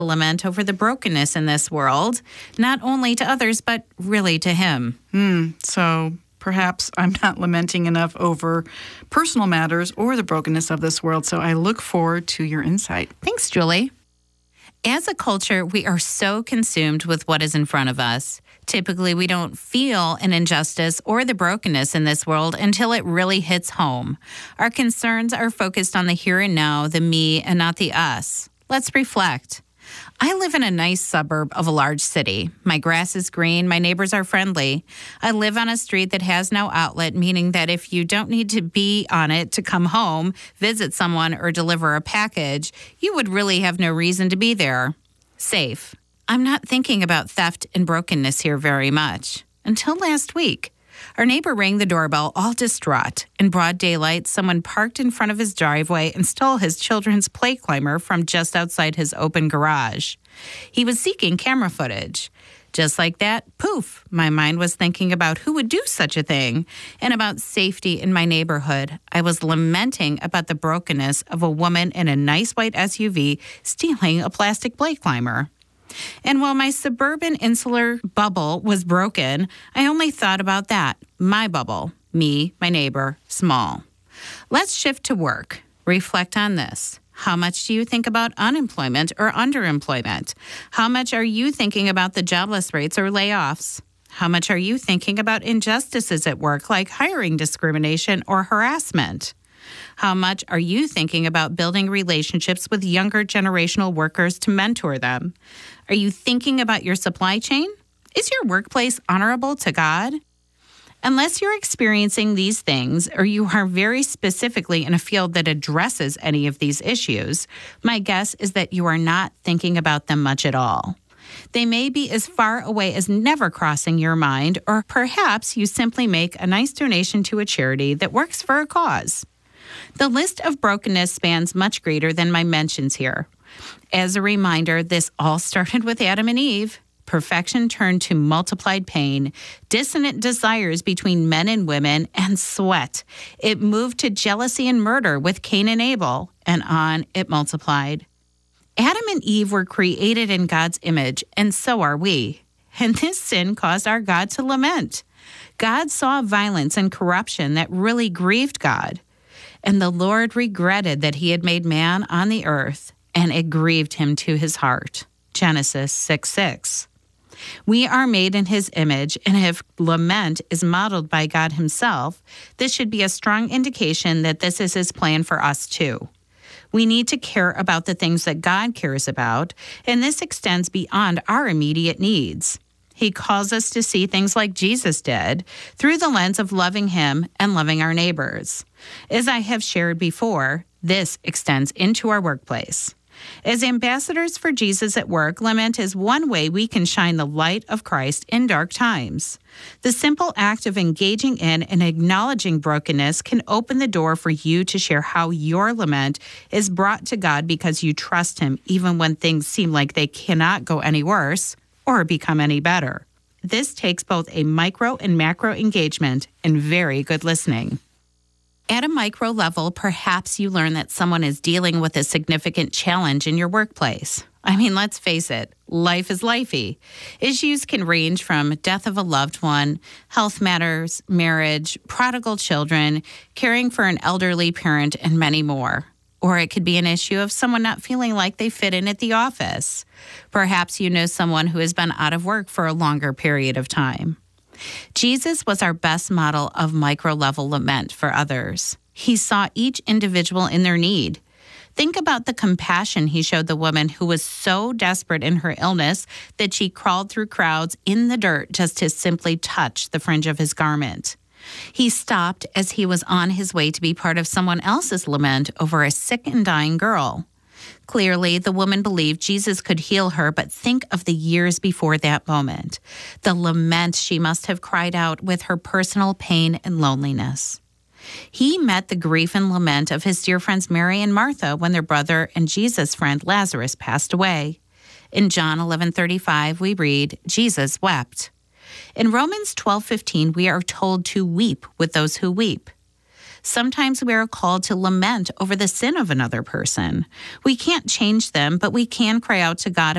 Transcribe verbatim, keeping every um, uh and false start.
lament over the brokenness in this world, not only to others, but really to him. Hmm. So perhaps I'm not lamenting enough over personal matters or the brokenness of this world. So I look forward to your insight. Thanks, Julie. As a culture, we are so consumed with what is in front of us. Typically, we don't feel an injustice or the brokenness in this world until it really hits home. Our concerns are focused on the here and now, the me, and not the us. Let's reflect. I live in a nice suburb of a large city. My grass is green. My neighbors are friendly. I live on a street that has no outlet, meaning that if you don't need to be on it to come home, visit someone, or deliver a package, you would really have no reason to be there. Safe. I'm not thinking about theft and brokenness here very much. Until last week. Our neighbor rang the doorbell, all distraught. In broad daylight, someone parked in front of his driveway and stole his children's play climber from just outside his open garage. He was seeking camera footage. Just like that, poof, my mind was thinking about who would do such a thing and about safety in my neighborhood. I was lamenting about the brokenness of a woman in a nice white S U V stealing a plastic play climber. And while my suburban insular bubble was broken, I only thought about that. My bubble. Me, my neighbor, small. Let's shift to work. Reflect on this. How much do you think about unemployment or underemployment? How much are you thinking about the jobless rates or layoffs? How much are you thinking about injustices at work like hiring discrimination or harassment? How much are you thinking about building relationships with younger generational workers to mentor them? Are you thinking about your supply chain? Is your workplace honorable to God? Unless you're experiencing these things or you are very specifically in a field that addresses any of these issues, my guess is that you are not thinking about them much at all. They may be as far away as never crossing your mind, or perhaps you simply make a nice donation to a charity that works for a cause. The list of brokenness spans much greater than my mentions here. As a reminder, this all started with Adam and Eve. Perfection turned to multiplied pain, dissonant desires between men and women, and sweat. It moved to jealousy and murder with Cain and Abel, and on it multiplied. Adam and Eve were created in God's image, and so are we. And this sin caused our God to lament. God saw violence and corruption that really grieved God. And the Lord regretted that he had made man on the earth, and it grieved him to his heart. Genesis six six. We are made in his image, and if lament is modeled by God himself, this should be a strong indication that this is his plan for us too. We need to care about the things that God cares about, and this extends beyond our immediate needs. He calls us to see things like Jesus did, through the lens of loving him and loving our neighbors. As I have shared before, this extends into our workplace. As ambassadors for Jesus at work, lament is one way we can shine the light of Christ in dark times. The simple act of engaging in and acknowledging brokenness can open the door for you to share how your lament is brought to God because you trust him even when things seem like they cannot go any worse or become any better. This takes both a micro and macro engagement and very good listening. At a micro level, perhaps you learn that someone is dealing with a significant challenge in your workplace. I mean, let's face it, life is lifey. Issues can range from death of a loved one, health matters, marriage, prodigal children, caring for an elderly parent, and many more. Or it could be an issue of someone not feeling like they fit in at the office. Perhaps you know someone who has been out of work for a longer period of time. Jesus was our best model of micro-level lament for others. He saw each individual in their need. Think about the compassion he showed the woman who was so desperate in her illness that she crawled through crowds in the dirt just to simply touch the fringe of his garment. He stopped as he was on his way to be part of someone else's lament over a sick and dying girl. Clearly, the woman believed Jesus could heal her, but think of the years before that moment. The lament she must have cried out with her personal pain and loneliness. He met the grief and lament of his dear friends Mary and Martha when their brother and Jesus' friend Lazarus passed away. In John eleven thirty-five, we read, Jesus wept. In Romans twelve fifteen, we are told to weep with those who weep. Sometimes we are called to lament over the sin of another person. We can't change them, but we can cry out to God